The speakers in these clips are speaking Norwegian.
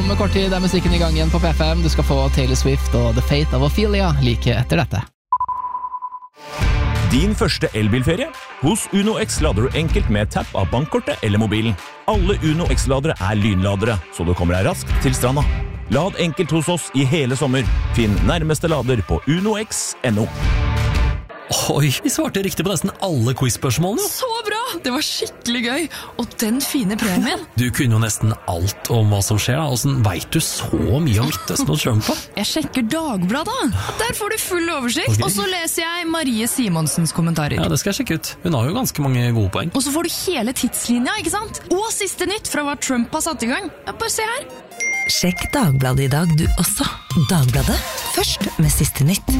Om kort tid musikken I gang igjen på P5. Du skal få Taylor Swift og The Fate of Ophelia like etter dette. Din første elbilferie? Hos Uno X lader du enkelt med tapp av bankkortet eller mobilen. Alle Uno X-ladere lynladere, så du kommer deg raskt til stranda. Lad enkelt hos oss I hele sommer. Finn nærmeste lader på unox.no. Oi, vi svarte riktig på nesten alle quiz-spørsmålene. Så bra! Det var skikkelig gøy. Og den fine premien. Du kunne jo nesten alt om hva som skjer. Hvordan vet du så mye om Midtøsten og Trump? Jeg sjekker Dagbladet. Der får du full oversikt. Okay. Og så leser jeg Marie Simonsens kommentarer. Ja, det skal jeg sjekke ut. Hun har jo ganske mange gode poeng. Og så får du hele tidslinja, ikke sant? Og siste nytt fra hva Trump har satt I gang. Ja, bare se her. Sjekk Dagbladet I dag du også. Dagbladet, først med siste nytt.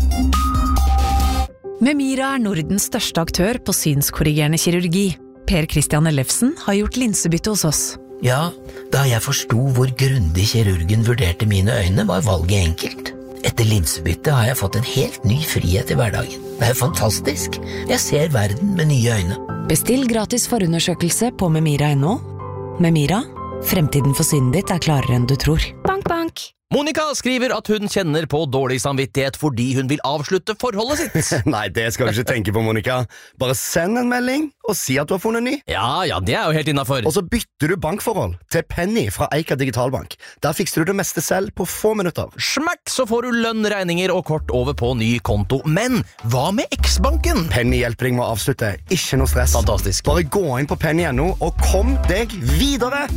Memira Nordens største aktør på synskorrigerende kirurgi. Per Christian Ellefsen har gjort linsebytte hos oss. Ja, da jeg forstod hvor grundig kirurgen vurderte mine øyne, var valget enkelt. Etter linsebytte har jeg fått en helt ny frihet I hverdagen. Det fantastisk. Jeg ser verden med nye øyne. Bestill gratis forundersøkelse på memira.no. Memira, fremtiden for synet ditt klarere enn du tror. Bank, bank. Monica skriver at hun kjenner på dårlig samvittighet fordi hun vil avslutte forholdet sitt. Nei, det skal du ikke tenke på, Monica. Bare send en melding og si at du har funnet ny. Ja, det jo helt innenfor. Og så bytter du bankforhold til Penny fra Eika Digitalbank. Der fikser du det meste selv på få minutter. Smakk, så får du lønn, regninger og kort over på ny konto. Men hva med X-banken? Penny hjelper deg med å avslutte. Ikke noe stress. Fantastisk. Bare gå inn på Penny.no og kom deg videre!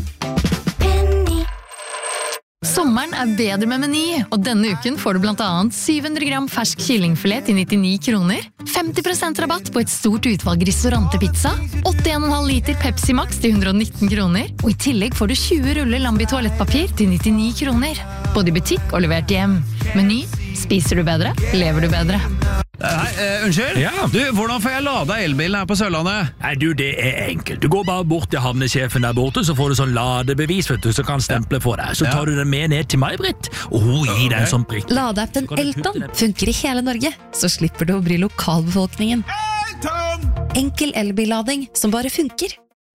Sommeren bedre med Meny, og denne uken får du blant annet 700 gram fersk kyllingfilet til 99 kroner, 50% rabatt på et stort utvalg ristorante-pizza, 81,5 liter Pepsi Max til 119 kroner, og I tillegg får du 20 ruller Lambi toalettpapir til 99 kroner. Både I butikk og levert hjem. Meny, spiser du bedre, lever du bedre. Unnskyld? Ja. Du, hvordan får jeg lada elbilen her på Sørlandet? Nei, du, det enkelt. Du går bare bort til havnesjefen der borte, så får du sånn ladebevis, vet du, så kan stemple for deg. Så tar du den med ned til meg, Britt, og hun gir deg en sånn prikk. Ladeappen Elton funker I hele Norge, så slipper du å bry lokalbefolkningen. Enkel elbillading som bare funker.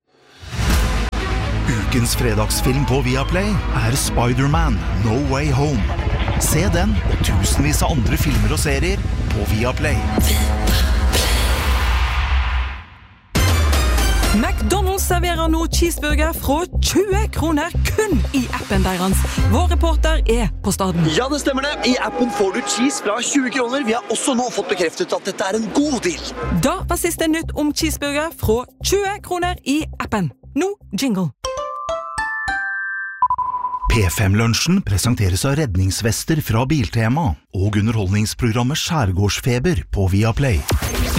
Ukens fredagsfilm på Viaplay Spider-Man No Way Home. Se den og tusenvis av andre filmer og serier på Viaplay. McDonald's serverer nå cheeseburger fra 20 kroner kun I appen deres. Vår reporter på staden. Ja, det stemmer det. I appen får du cheese fra 20 kroner. Vi har også nå fått bekreftet at dette en god deal. Da var siste nytt om cheeseburger fra 20 kroner I appen. Nå jingle. P5-lunsjen presenteres av redningsvester fra Biltema og underholdningsprogrammet Skjærgårdsfeber på Viaplay.